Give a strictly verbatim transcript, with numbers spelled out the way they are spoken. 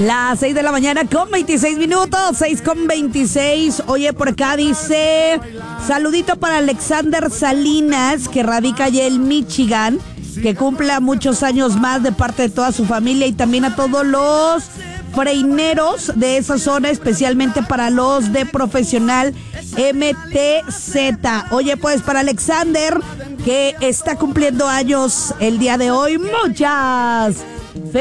Las seis de la mañana con veintiséis minutos, seis con veintiséis. Oye, por acá dice, saludito para Alexander Salinas, que radica allá en Michigan, que cumpla muchos años más de parte de toda su familia, y también a todos los freineros de esa zona, especialmente para los de Profesional M T Z. Oye, pues para Alexander, que está cumpliendo años el día de hoy, muchas